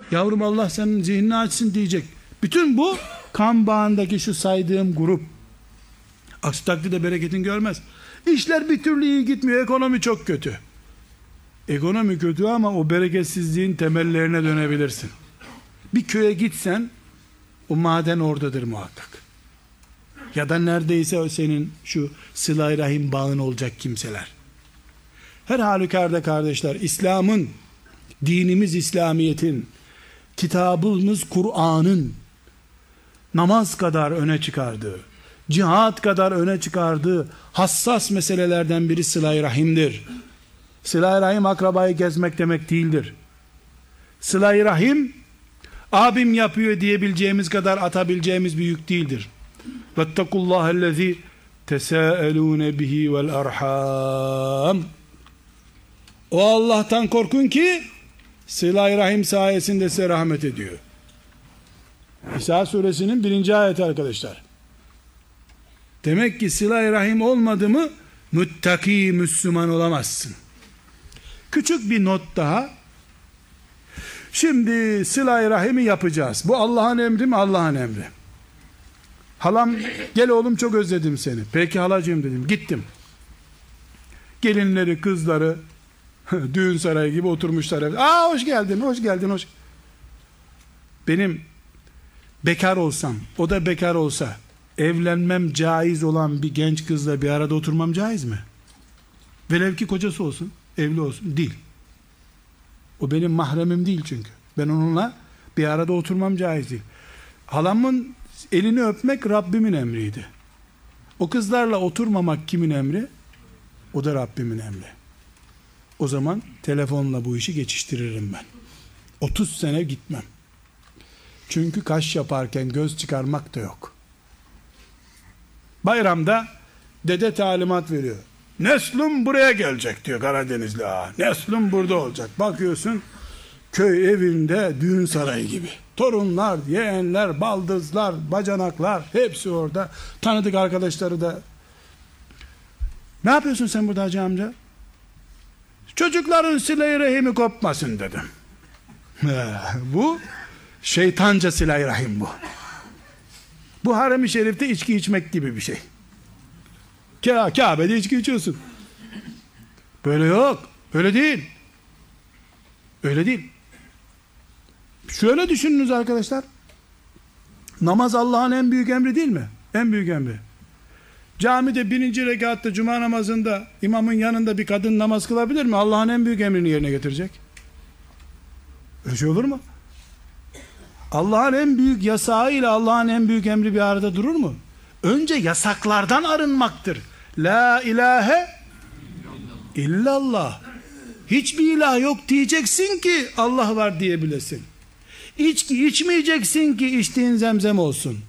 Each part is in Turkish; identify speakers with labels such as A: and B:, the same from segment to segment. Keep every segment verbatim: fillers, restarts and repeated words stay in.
A: Yavrum Allah senin zihnini açsın diyecek. Bütün bu kan bağındaki şu saydığım grup. Aksi takdirde bereketin görmez. İşler bir türlü iyi gitmiyor. Ekonomi çok kötü. Ekonomi kötü ama o bereketsizliğin temellerine dönebilirsin. Bir köye gitsen o maden oradadır muhakkak. Ya da neredeyse o senin şu sıla-i rahim bağın olacak kimseler. Her halükarda kardeşler, İslam'ın, dinimiz İslamiyet'in, kitabımız Kur'an'ın namaz kadar öne çıkardığı, cihat kadar öne çıkardığı hassas meselelerden biri sıla-i rahimdir. Sıla-i rahim akrabayı gezmek demek değildir. Sıla-i rahim abim yapıyor diyebileceğimiz kadar atabileceğimiz bir yük değildir. Vettekullâhellezî tesâelûne bihi vel arham. O Allah'tan korkun ki sıla-i rahim sayesinde size rahmet ediyor. İsa suresinin birinci ayeti arkadaşlar. Demek ki sıla-i rahim olmadı mı müttaki Müslüman olamazsın. Küçük bir not daha. Şimdi sıla-i rahimi yapacağız. Bu Allah'ın emri mi? Allah'ın emri. Halam gel oğlum çok özledim seni. Peki halacığım dedim. Gittim. Gelinleri, kızları düğün sarayı gibi oturmuşlar. Aa hoş geldin, hoş geldin, hoş. Benim bekar olsam, o da bekar olsa evlenmem caiz olan bir genç kızla bir arada oturmam caiz mi? Velev ki kocası olsun, evli olsun. Değil. O benim mahremim değil çünkü. Ben onunla bir arada oturmam caiz değil. Halamın elini öpmek Rabbimin emriydi. O kızlarla oturmamak kimin emri? O da Rabbimin emri. O zaman telefonla bu işi geçiştiririm ben. otuz sene gitmem. Çünkü kaş yaparken göz çıkarmak da yok. Bayramda dede talimat veriyor. Neslum buraya gelecek diyor Karadenizli ağa. Neslum burada olacak. Bakıyorsun köy evinde düğün sarayı gibi. Torunlar, yeğenler, baldızlar, bacanaklar hepsi orada. Tanıdık arkadaşları da. Ne yapıyorsun sen burada hacı amca? Çocukların sıla-i rahimi kopmasın dedim. Bu şeytanca sıla-i rahim bu. Bu harem-i şerifte içki içmek gibi bir şey. Ka Kabe'de içki içiyorsun. Böyle yok. Öyle değil. Öyle değil. Şöyle düşününüz arkadaşlar. Namaz Allah'ın en büyük emri değil mi? En büyük emri. Camide birinci rekatta cuma namazında imamın yanında bir kadın namaz kılabilir mi? Allah'ın en büyük emrini yerine getirecek. Öyle şey olur mu? Allah'ın en büyük yasağı ile Allah'ın en büyük emri bir arada durur mu? Önce yasaklardan arınmaktır. La ilahe illallah. Hiçbir ilah yok diyeceksin ki Allah var diyebilesin. İçki içmeyeceksin ki içtiğin zemzem olsun.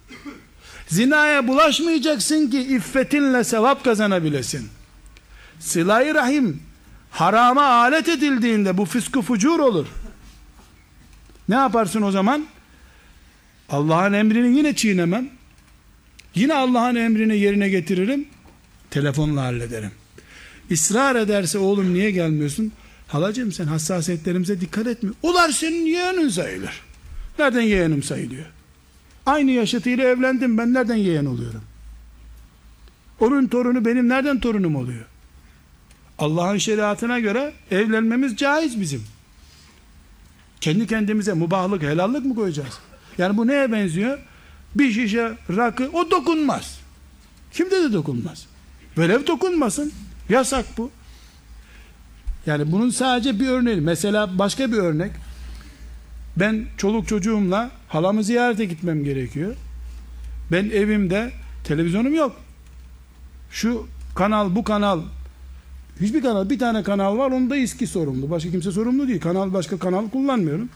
A: Zinaya bulaşmayacaksın ki iffetinle sevap kazanabilesin. Sıla-i rahim harama alet edildiğinde bu fıskı fucur olur. Ne yaparsın o zaman? Allah'ın emrini yine çiğnemem. Yine Allah'ın emrini yerine getiririm. Telefonla hallederim. İsrar ederse oğlum niye gelmiyorsun? Halacığım sen hassasiyetlerimize dikkat etmiyor. Ular senin yeğenin sayılır. Nereden yeğenim sayılıyor? Aynı yaşıtıyla evlendim, ben nereden yeğen oluyorum? Onun torunu benim nereden torunum oluyor? Allah'ın şeriatına göre evlenmemiz caiz bizim. Kendi kendimize mubahlık, helallik mi koyacağız? Yani bu neye benziyor? Bir şişe rakı, o dokunmaz. Kimde de dokunmaz. Velev dokunmasın. Yasak bu. Yani bunun sadece bir örneği. Mesela başka bir örnek. Ben çoluk çocuğumla halamı ziyarete gitmem gerekiyor. Ben evimde televizyonum yok. Şu kanal, bu kanal, hiçbir kanal, bir tane kanal var, onda İSKİ sorumlu. Başka kimse sorumlu değil. Kanal, başka kanal kullanmıyorum.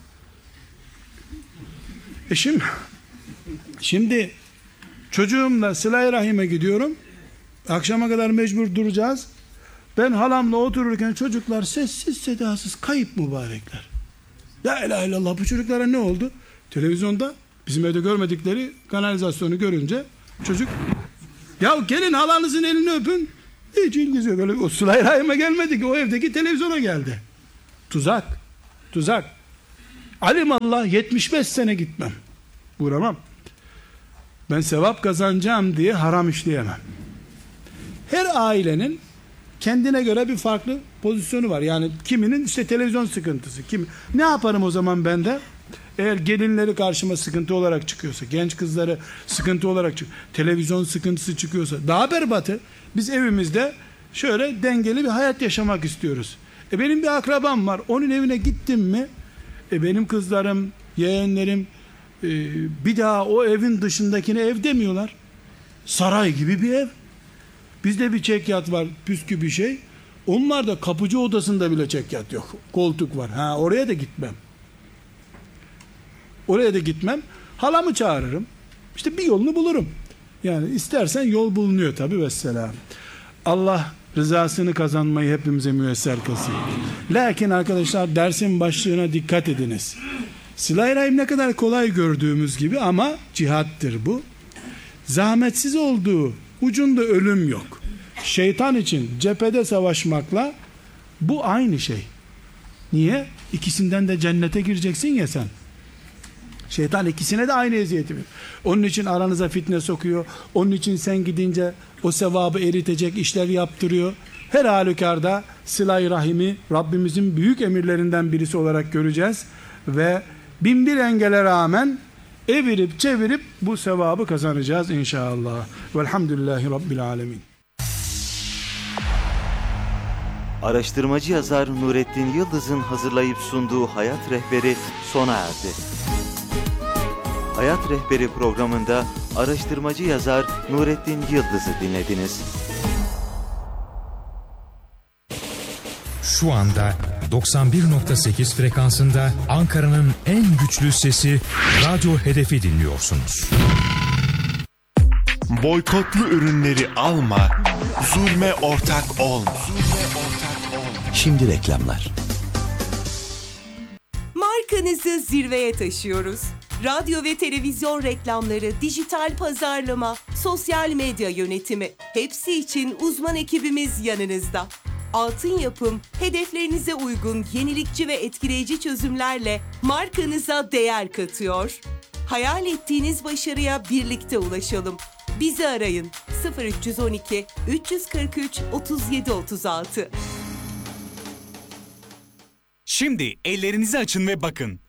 A: E şimdi, şimdi çocuğumla sıla-i rahime gidiyorum. Akşama kadar mecbur duracağız. Ben halamla otururken çocuklar sessiz sedasız kayıp mübarekler. La ilahe illallah, bu çocuklara ne oldu? Televizyonda bizim evde görmedikleri kanalizasyonu görünce çocuk, ya gelin halanızın elini öpün. Hiç ilgisi yok. Öyle, o sıla-i rahime gelmedi ki, o evdeki televizyona geldi. Tuzak. Tuzak. Alimallah yetmiş beş sene gitmem. Uğramam. Ben sevap kazanacağım diye haram işleyemem. Her ailenin kendine göre bir farklı pozisyonu var. Yani kiminin işte televizyon sıkıntısı. Kim, ne yaparım o zaman ben de? Eğer gelinleri karşıma sıkıntı olarak çıkıyorsa, genç kızları sıkıntı olarak çıkıyor, televizyon sıkıntısı çıkıyorsa, daha berbatı, biz evimizde şöyle dengeli bir hayat yaşamak istiyoruz. E benim bir akrabam var, onun evine gittim mi, e benim kızlarım, yeğenlerim e, bir daha o evin dışındakine ev demiyorlar. Saray gibi bir ev. Bizde bir çekyat var, püskü bir şey. Onlar da kapıcı odasında bile çekyat yok. Koltuk var. Ha, oraya da gitmem. Oraya da gitmem. Halamı çağırırım. İşte bir yolunu bulurum. Yani istersen yol bulunuyor tabi, vesselam. Allah rızasını kazanmayı hepimize müyesser kılsın. Lakin arkadaşlar, dersin başlığına dikkat ediniz. Sıla-i Rahim ne kadar kolay gördüğümüz gibi ama cihattır bu. Zahmetsiz olduğu, ucunda ölüm yok. Şeytan için cephede savaşmakla bu aynı şey. Niye? İkisinden de cennete gireceksin ya sen. Şeytan ikisine de aynı eziyeti veriyor. Onun için aranıza fitne sokuyor. Onun için sen gidince o sevabı eritecek işler yaptırıyor. Her halükarda sıla-i rahimi Rabbimizin büyük emirlerinden birisi olarak göreceğiz. Ve bin bir engele rağmen evirip çevirip bu sevabı kazanacağız inşallah. Velhamdülillahi Rabbil alemin.
B: Araştırmacı yazar Nurettin Yıldız'ın hazırlayıp sunduğu Hayat Rehberi sona erdi. Hayat Rehberi programında araştırmacı yazar Nurettin Yıldız'ı dinlediniz.
C: Şu anda doksan bir nokta sekiz frekansında Ankara'nın en güçlü sesi Radyo Hedef'i dinliyorsunuz.
D: Boykotlu ürünleri alma, zulme ortak olma.
E: Şimdi reklamlar.
F: Markanızı zirveye taşıyoruz. Radyo ve televizyon reklamları, dijital pazarlama, sosyal medya yönetimi, hepsi için uzman ekibimiz yanınızda. Altın Yapım, hedeflerinize uygun yenilikçi ve etkileyici çözümlerle markanıza değer katıyor. Hayal ettiğiniz başarıya birlikte ulaşalım. Bizi arayın sıfır üç on iki üç kırk üç otuz yedi otuz altı.
G: Şimdi ellerinizi açın ve bakın.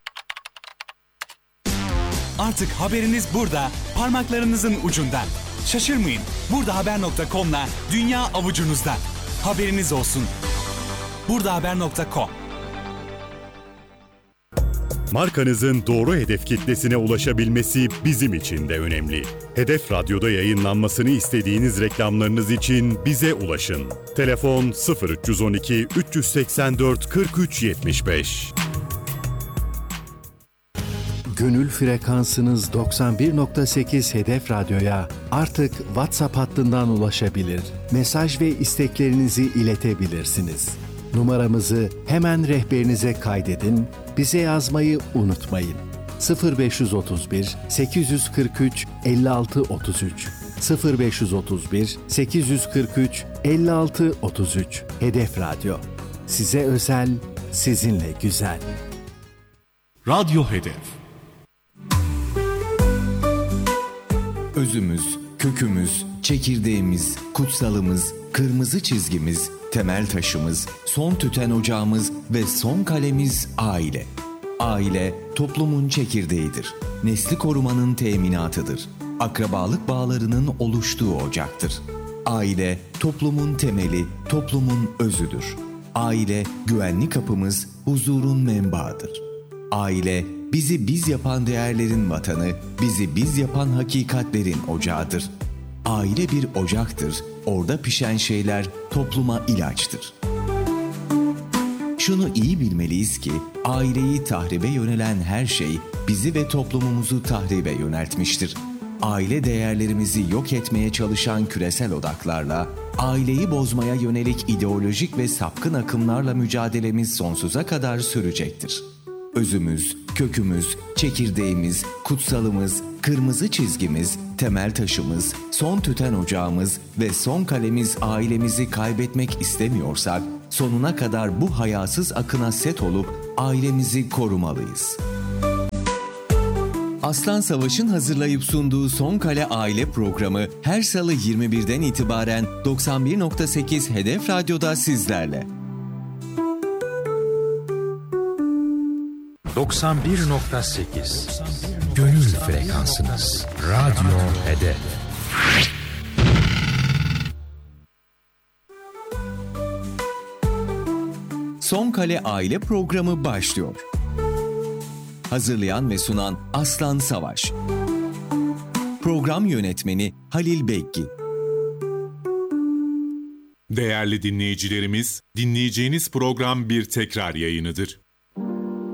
G: Artık haberiniz burada, parmaklarınızın ucunda. Şaşırmayın, burdahaber nokta com'la dünya avucunuzda. Haberiniz olsun. burdahaber nokta com.
H: Markanızın doğru hedef kitlesine ulaşabilmesi bizim için de önemli. Hedef Radyo'da yayınlanmasını istediğiniz reklamlarınız için bize ulaşın. Telefon sıfır üç on iki üç seksen dört kırk üç yetmiş beş.
E: Gönül frekansınız doksan bir nokta sekiz Hedef Radyo'ya artık WhatsApp hattından ulaşabilir, mesaj ve isteklerinizi iletebilirsiniz. Numaramızı hemen rehberinize kaydedin, bize yazmayı unutmayın. sıfır beş otuz bir sekiz kırk üç elli altı otuz üç sıfır beş otuz bir sekiz kırk üç elli altı otuz üç Hedef Radyo. Size özel, sizinle güzel.
D: Radyo Hedef.
I: Özümüz, kökümüz, çekirdeğimiz, kutsalımız, kırmızı çizgimiz, temel taşımız, son tüten ocağımız ve son kalemiz aile. Aile, toplumun çekirdeğidir. Nesli korumanın teminatıdır. Akrabalık bağlarının oluştuğu ocaktır. Aile, toplumun temeli, toplumun özüdür. Aile, güvenli kapımız, huzurun menbaıdır. Aile, bizi biz yapan değerlerin vatanı, bizi biz yapan hakikatlerin ocağıdır. Aile bir ocaktır, orada pişen şeyler topluma ilaçtır. Şunu iyi bilmeliyiz ki, aileyi tahribe yönelen her şey, bizi ve toplumumuzu tahribe yöneltmiştir. Aile değerlerimizi yok etmeye çalışan küresel odaklarla, aileyi bozmaya yönelik ideolojik ve sapkın akımlarla mücadelemiz sonsuza kadar sürecektir. Özümüz, kökümüz, çekirdeğimiz, kutsalımız, kırmızı çizgimiz, temel taşımız, son tüten ocağımız ve son kalemiz ailemizi kaybetmek istemiyorsak, sonuna kadar bu hayasız akına set olup ailemizi korumalıyız. Aslan Savaş'ın hazırlayıp sunduğu Son Kale Aile programı her salı yirmi birden itibaren doksan bir nokta sekiz Hedef Radyo'da sizlerle.
C: doksan bir nokta sekiz Gönül frekansınız. Radyo Hedef.
I: Son Kale Aile programı başlıyor. Hazırlayan ve sunan Aslan Savaş. Program yönetmeni Halil Bekgi.
J: Değerli dinleyicilerimiz, dinleyeceğiniz program bir tekrar yayınıdır.